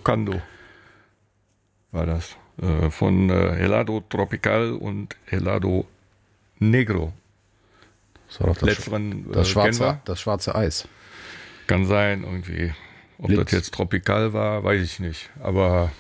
Tocando war das. Von Helado Tropical und Helado Negro. Das war doch Letzteren das schwarze Eis. Kann sein, irgendwie. Ob das jetzt Tropical war, weiß ich nicht. Aber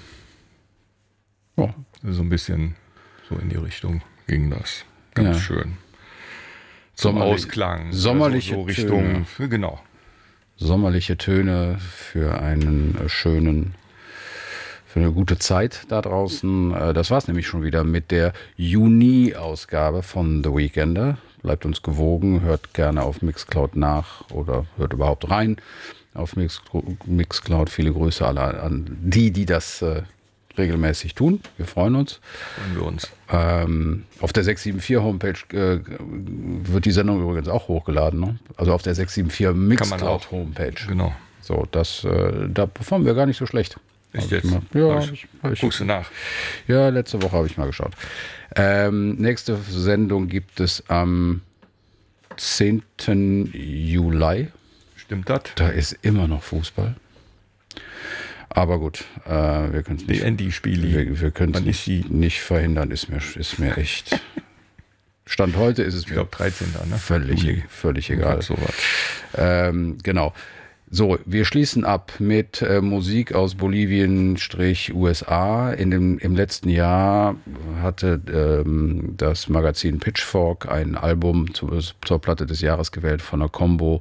so ein bisschen so in die Richtung ging das. Ganz schön. Zum Ausklang. Sommerliche so Richtung, Töne. Genau. Sommerliche Töne für einen für eine gute Zeit da draußen. Das war es nämlich schon wieder mit der Juni-Ausgabe von The Weekender. Bleibt uns gewogen, hört gerne auf Mixcloud nach oder hört überhaupt rein auf Mixcloud. Viele Grüße alle an die das regelmäßig tun. Wir freuen uns. Freuen wir uns. Auf der 674 Homepage wird die Sendung übrigens auch hochgeladen. Ne? Also auf der 674 Mixcloud Homepage. Genau. So, da performen wir gar nicht so schlecht. Echt jetzt? Guckst du nach? Ja, letzte Woche habe ich mal geschaut. Nächste Sendung gibt es am 10. Juli. Stimmt das? Da ist immer noch Fußball. Aber gut, wir können es nicht. Die Andy-Spiele. Wir können es nicht verhindern, ist mir echt. Stand heute ist es mir. Ich glaube 13. Ne? Völlig egal. Genau. So, wir schließen ab mit Musik aus Bolivien-USA. Im letzten Jahr hatte das Magazin Pitchfork ein Album zur Platte des Jahres gewählt von einer Combo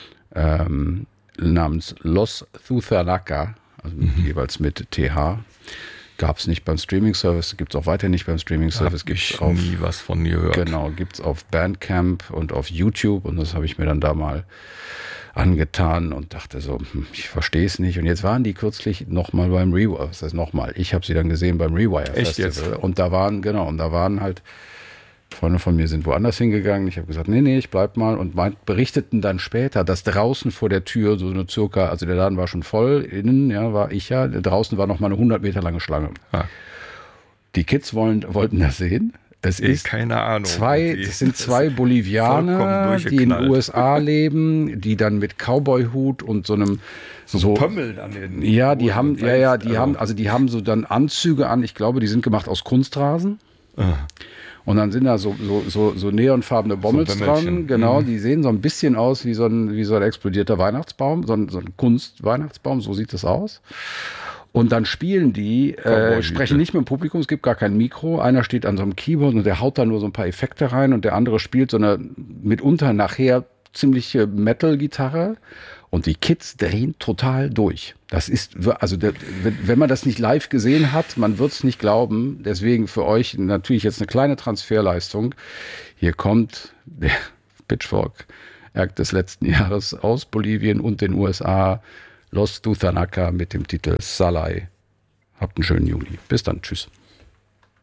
namens Los Thuthanaca, also jeweils mit TH. Gab es nicht beim Streaming-Service, gibt es auch weiter nicht beim Streaming-Service. Habe ich nie was von gehört. Genau, gibt es auf Bandcamp und auf YouTube und das habe ich mir dann da mal angetan und dachte so, ich verstehe es nicht. Und jetzt waren die kürzlich nochmal beim Rewire. Was heißt nochmal? Ich habe sie dann gesehen beim Rewire Festival. Jetzt? Und da waren halt Freunde von mir sind woanders hingegangen. Ich habe gesagt, nee, ich bleib mal und berichteten dann später, dass draußen vor der Tür so eine also der Laden war schon voll, innen, war ich draußen war noch mal eine 100 Meter lange Schlange. Ah. Die Kids wollten das sehen. Es ist keine Ahnung. Es sind zwei Bolivianer, die in den USA leben, die dann mit Cowboy-Hut und so einem so Pömmel an den. Ja, die haben so dann Anzüge an. Ich glaube, die sind gemacht aus Kunstrasen. Ah. Und dann sind da so neonfarbene Bommels dran. Genau, die sehen so ein bisschen aus wie so ein explodierter Weihnachtsbaum, so ein Kunstweihnachtsbaum, so sieht das aus. Und dann spielen die, sprechen nicht mit dem Publikum, es gibt gar kein Mikro. Einer steht an so einem Keyboard und der haut da nur so ein paar Effekte rein und der andere spielt so eine mitunter nachher ziemliche Metal-Gitarre. Und die Kids drehen total durch. Das ist, also wenn man das nicht live gesehen hat, man wird es nicht glauben. Deswegen für euch natürlich jetzt eine kleine Transferleistung. Hier kommt der Pitchfork-Act des letzten Jahres aus Bolivien und den USA. Los Thuthanaca mit dem Titel Salai. Habt einen schönen Juli. Bis dann. Tschüss.